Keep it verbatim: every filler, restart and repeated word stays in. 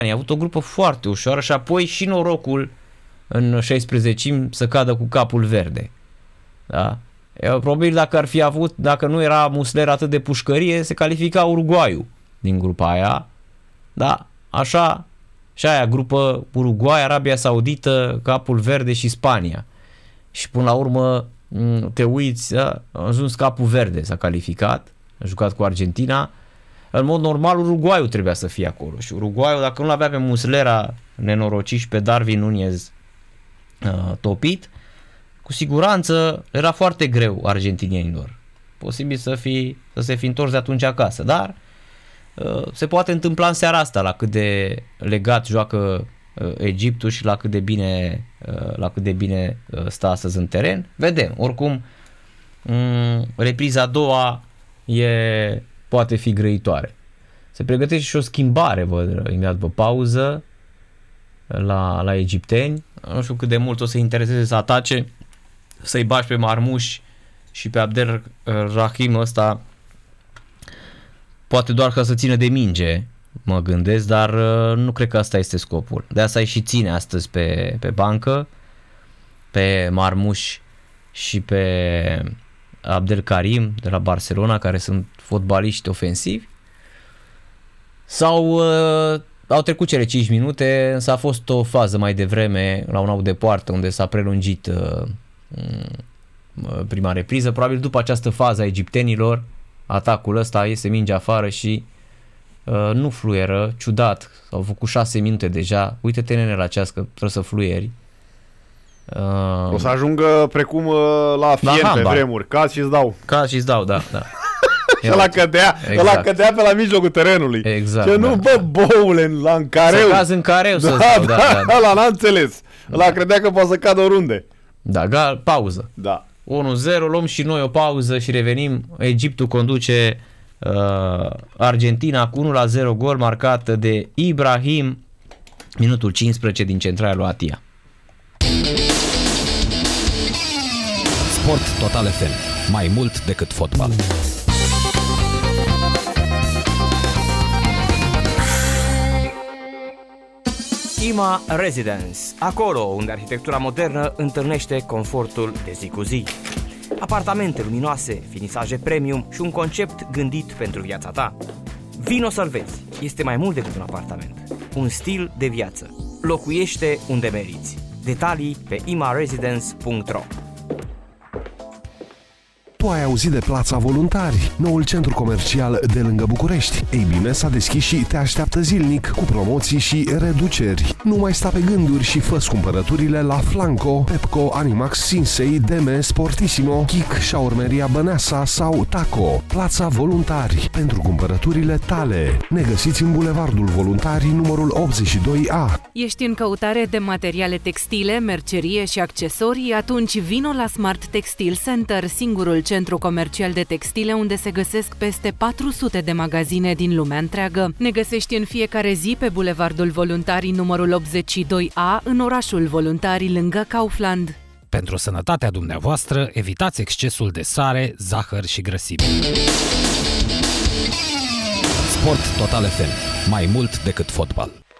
A avut o grupă foarte ușoară și apoi și norocul în șaisprezece să cadă cu capul verde. Da? Probabil dacă ar fi avut, dacă nu era Muslera atât de pușcărie, se califica Uruguayul din grupa aia. Da? Așa, și aia grupă Uruguay, Arabia Saudită, capul verde și Spania. Și până la urmă te uiți, da? A ajuns capul verde, s-a calificat, a jucat cu Argentina. În mod normal Uruguayul trebuia să fie acolo și Uruguayul, dacă nu-l avea pe Muslera nenorocit și pe Darwin Núñez uh, topit, cu siguranță era foarte greu argentinienilor. Posibil să, fi, să se fi întors de atunci acasă, dar uh, se poate întâmpla în seara asta la cât de legat joacă uh, Egiptul și la cât de bine, uh, la cât de bine uh, stă astăzi în teren. Vedem, oricum um, repriza a doua e, poate fi grăitoare. Se pregătește și o schimbare, văd, imediat după pauză la, la egipteni. Nu știu cât de mult o să intereseze să atace, să-i bași pe Marmuș și pe Abdel Rahim ăsta, poate doar ca să țină de minge, mă gândesc, dar nu cred că asta este scopul. De asta îi și ține astăzi pe, pe bancă, pe Marmuș și pe Abdel Karim de la Barcelona, care sunt fotbaliști ofensivi. Sau uh, au trecut cele cinci minute, însă a fost o fază mai devreme la un aut de poartă unde s-a prelungit uh, prima repriză. Probabil după această fază a egiptenilor, atacul ăsta, iese mingea afară și uh, nu fluieră, ciudat, s-au făcut șase minute deja. Uite-te, nene, la ceas că trebuie să fluieri. Uh, o să ajungă precum uh, la Fien pe vremuri, caz și-ți dau. Caz și-ți dau, da, da. Și ăla cădea, exact. ăla cădea pe la mijlocul terenului. Exact. Ce nu, da, bă, boule, la în careu. Să cazi în careu, da, să stau, da, da, da, da. Ăla n-a înțeles. Ăla da. Credea că poate să cadă oriunde. Da, gal, pauză. Da. unu zero, luăm și noi o pauză și revenim. Egiptul conduce uh, Argentina cu unu la zero, gol marcat de Ibrahim, minutul cincisprezece din centrala lui Atia. Sport Total F M. Mai mult decât fotbal. IMA Residence, acolo unde arhitectura modernă întâlnește confortul de zi cu zi. Apartamente luminoase, finisaje premium și un concept gândit pentru viața ta. Vino să-l vezi, este mai mult decât un apartament, un stil de viață. Locuiește unde meriți. Detalii pe ima residence punct ro. Tu ai auzit de Plața Voluntari, noul centru comercial de lângă București. Ei bine, s-a deschis și te așteaptă zilnic cu promoții și reduceri. Nu mai sta pe gânduri și fă-ți cumpărăturile la Flanco, Pepco, Animax, Sinsei, Deme, Sportissimo, Kik, Shaurmeria Băneasa sau Taco. Plața Voluntari, pentru cumpărăturile tale. Ne găsiți în Bulevardul Voluntarii, numărul optzeci și doi A. Ești în căutare de materiale textile, mercerie și accesorii? Atunci vino la Smart Textile Center, singurul centru comercial de textile unde se găsesc peste patru sute de magazine din lumea întreagă. Ne găsești în fiecare zi pe Bulevardul Voluntarii numărul optzeci și doi A, în orașul Voluntarii, lângă Kaufland. Pentru sănătatea dumneavoastră, evitați excesul de sare, zahăr și grăsimi. Sport Total F M. Mai mult decât fotbal.